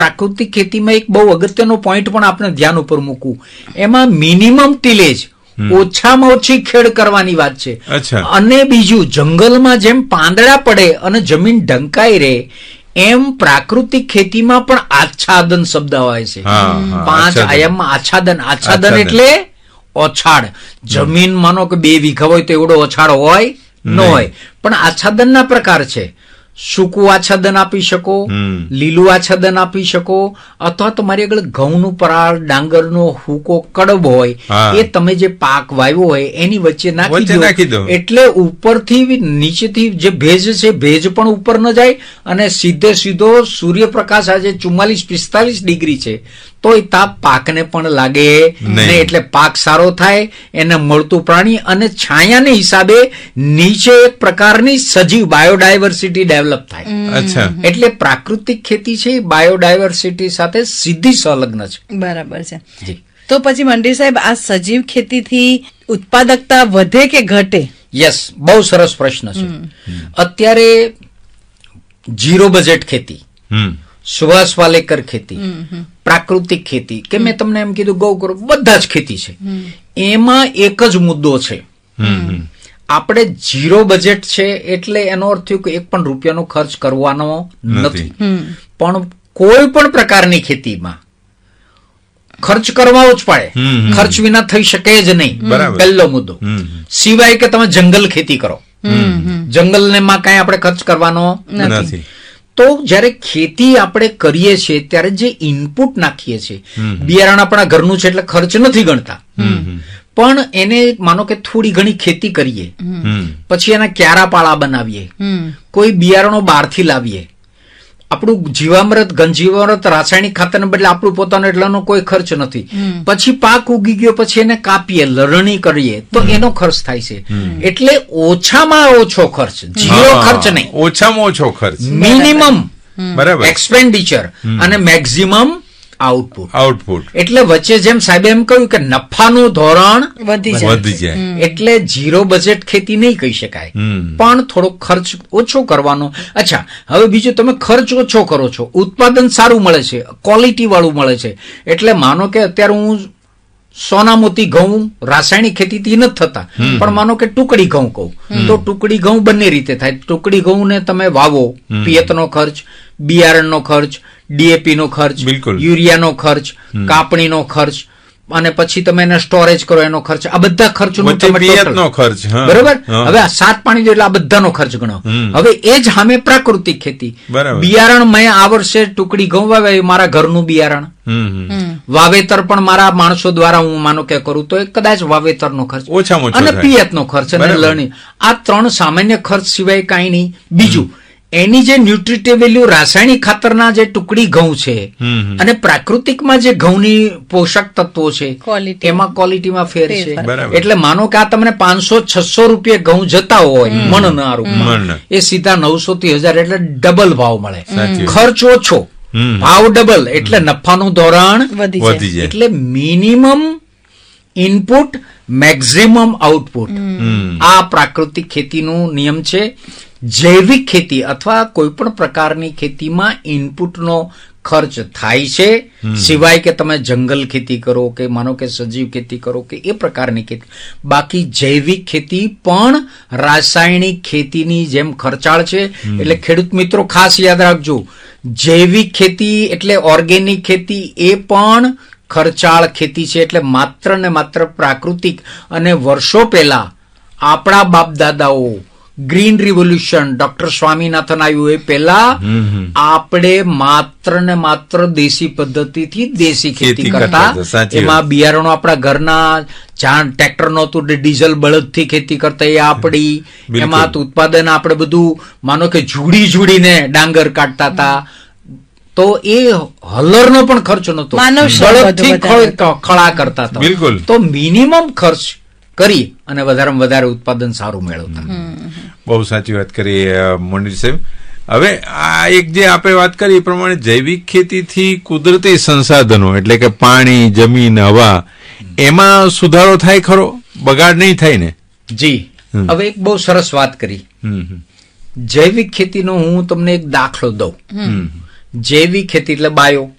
પ્રાકૃતિક ખેતીમાં એક બહુ અગત્યનો પોઈન્ટ પણ આપણે ધ્યાન ઉપર મૂકવું, એમાં મિનિમમ ટીલેજ, ઓછામાં ઓછી ખેડ કરવાની વાત છે. અને બીજું, જંગલમાં જેમ પાંદડા પડે અને જમીન ઢંકાઈ રહે એમ પ્રાકૃતિક ખેતીમાં પણ આચ્છાદન શબ્દ હોય છે. 5 આયામમાં આચ્છાદન એટલે ઓછાડ. જમીન માનો કે 2 વીઘા હોય તો એવડો ઓછાડ હોય ન હોય, પણ આચ્છાદનના પ્રકાર છે. સૂકું આચ્છાદન આપી શકો, લીલું આચ્છાદન આપી શકો, અથવા તમારી આગળ ઘઉંનું પરાળ, ડાંગરનો હૂકો કડબ હોય એ તમે જે પાક વાવ્યો હોય એની વચ્ચે નાખી દો, એટલે ઉપરથી નીચેથી જે ભેજ છે ભેજ પણ ઉપર ન જાય અને સીધો સૂર્યપ્રકાશ આજે 44-45 ડિગ્રી છે તો એ તાપ પાકને પણ લાગે ને, એટલે પાક સારો થાય, એને મળતું પ્રાણી અને છાયાને હિસાબે નીચે એક પ્રકારની સજીવ બાયોડાયવર્સિટી ડેવલપ થાય. એટલે પ્રાકૃતિક ખેતી છે બાયોડાયવર્સિટી સાથે સીધી સંલગ્ન છે. બરાબર છે. તો પછી મંડી સાહેબ, આ સજીવ ખેતીથી ઉત્પાદકતા વધે કે ઘટે? યસ, બહુ સરસ પ્રશ્ન છે. અત્યારે 0 બજેટ ખેતી, સુભાષ પાલેકર ખેતી, પ્રાકૃતિક ખેતી કે મેં તમને એમ કીધું ગૌ કરો, બધા જ ખેતી છે. એમાં એક જ મુદ્દો છે, આપણે 0 બજેટ છે એટલે એનો અર્થ થયો કે 1 પણ રૂપિયાનો ખર્ચ કરવાનો નથી. પણ કોઈ પણ પ્રકારની ખેતીમાં ખર્ચ કરવો જ પડે, ખર્ચ વિના થઈ શકે જ નહીં. પહેલો મુદ્દો. સિવાય કે તમે જંગલ ખેતી કરો, જંગલને માં કઈ આપણે ખર્ચ કરવાનો નથી. તો જયારે ખેતી આપણે કરીએ છીએ ત્યારે જે ઇનપુટ નાખીએ છીએ, બિયારણ આપણા ઘરનું છે એટલે ખર્ચ નથી ગણતા, પણ એને માનો કે થોડી ઘણી ખેતી કરીએ, પછી એના ક્યારા પાળા બનાવીએ, કોઈ બિયારણો બહારથી લાવીએ, આપણું જીવામૃત, ઘનજીવામૃત, રાસાયણિક ખાતરને બદલે આપણું પોતાનું એટલાનો કોઈ ખર્ચ નથી. પછી પાક ઉગી ગયો પછી એને કાપીએ, લણણી કરીએ તો એનો ખર્ચ થાય છે. એટલે ઓછામાં ઓછો ખર્ચ, 0 ખર્ચ નહીં, ઓછામાં ઓછો ખર્ચ, મિનિમમ એક્સપેન્ડિચર અને મેક્સિમમ આઉટપુટ. એટલે વચ્ચે જેમ સાહેબે એમ કહ્યું કે નફાનું ધોરણ વધી જાય, એટલે 0 બજેટ ખેતી નહીં કહી શકાય, પણ થોડો ખર્ચ ઓછો કરવાનો. અચ્છા, હવે બીજું, તમે ખર્ચ ઓછો કરો છો, ઉત્પાદન સારું મળે છે, ક્વોલિટી વાળું મળે છે. એટલે માનો કે અત્યારે હું સોનામોતી ઘઉં રાસાયણિક ખેતીથી નથી થતા, પણ માનો કે ટુકડી ઘઉં કહું તો ટુકડી ઘઉં બંને રીતે થાય. ટુકડી ઘઉં ને તમે વાવો, પિયતનો ખર્ચ, બિયારણનો ખર્ચ, ડીએપી નો ખર્ચ, યુરિયાનો ખર્ચ, કાપણીનો ખર્ચ, અને પછી તમે એને સ્ટોરેજ કરો એનો ખર્ચ, આ બધા ખર્ચનો ખર્ચ. બરોબર. હવે આ 7 પાણી એટલે આ બધાનો ખર્ચ ગણો. હવે એ જ સામે પ્રાકૃતિક ખેતી, બિયારણ મેં આ વર્ષે ટુકડી ઘઉં વાવ્યા, મારા ઘરનું બિયારણ, વાવેતર પણ મારા માણસો દ્વારા હું માનો કે કરું તો કદાચ વાવેતરનો ખર્ચ અને પિયતનો ખર્ચ અને લણણી, આ 3 સામાન્ય ખર્ચ સિવાય કઈ નહીં. બીજું, એની જે ન્યુટ્રિટિવ વેલ્યુ રાસાયણિક ખાતરના જે ટુકડી ઘઉં છે અને પ્રાકૃતિકમાં જે ઘઉંની પોષક તત્વો છે એમાં ક્વોલિટીમાં ફેર છે. એટલે માનો કે આ તમને 500-600 રૂપિયા ઘઉં જતા હોય મણના રૂપમાં, એ સીધા 900 થી 1000, એટલે ડબલ ભાવ મળે. ખર્ચ ઓછો, ભાવ ડબલ, એટલે નફાનું ધોરણ વધી જાય. એટલે મિનિમમ ઇનપુટ, મેક્સિમમ આઉટપુટ, આ પ્રાકૃતિક ખેતીનો નિયમ છે. જૈવિક ખેતી અથવા કોઈ પણ પ્રકારની ખેતીમાં ઇનપુટનો ખર્ચ થાય છે, સિવાય કે તમે જંગલ ખેતી કરો કે માનો કે સજીવ ખેતી કરો કે એ પ્રકારની ખેતી. બાકી જૈવિક ખેતી પણ રાસાયણિક ખેતીની જેમ ખર્ચાળ છે. એટલે ખેડૂત મિત્રો ખાસ યાદ રાખજો, જૈવિક ખેતી એટલે ઓર્ગેનિક ખેતી એ પણ ખર્ચાળ ખેતી છે. એટલે માત્ર ને માત્ર પ્રાકૃતિક, અને વર્ષો પહેલા આપણા બાપ દાદાઓ ગ્રીન રિવોલ્યુશન, ડોક્ટર સ્વામિનાથન આવ્યું એ પહેલા આપણે માત્ર ને માત્ર દેશી પદ્ધતિથી દેશી ખેતી કરતા. એમાં બિયારણો આપણા ઘરના, જ્યાં ટ્રેક્ટર નહોતું ડીઝલ બળદથી ખેતી કરતા એ આપણી, એમાં ઉત્પાદન આપણે બધું માનો કે જોડીને ડાંગર કાઢતા હતા. તો એ હલરનો પણ ખર્ચ નહોતો, બળદથી ખળા કરતા હતા. તો મિનિમમ ખર્ચ કરી અને વધારેમાં વધારે ઉત્પાદન સારું મેળવતા. બહુ સાચી વાત કરી મંડી સાહેબ. હવે આ એક જે આપણે વાત કરી એ પ્રમાણે જૈવિક ખેતીથી કુદરતી સંસાધનો એટલે કે પાણી, જમીન, હવા, એમાં સુધારો થાય ખરો? બગાડ નહીં થાય ને? જી, હવે એક બહુ સરસ વાત કરી. જૈવિક ખેતીનો હું તમને એક દાખલો દઉં જૈવિક ખેતી એટલે બાયો,